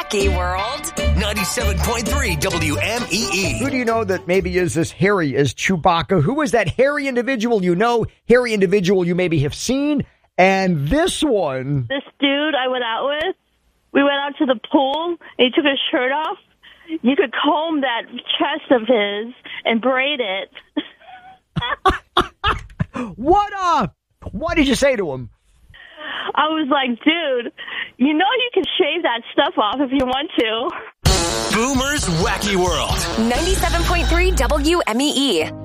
Wacky World. 97.3 WMEE. Who do you know that maybe is as hairy as Chewbacca? Who is that hairy individual you know, hairy individual you maybe have seen? And this one. This dude I went out with, we went out to the pool, and he took his shirt off. You could comb that chest of his and braid it. What did you say to him? I was like, dude, you know you can shave that stuff off if you want to. Boomer's Wacky World. 97.3 WMEE.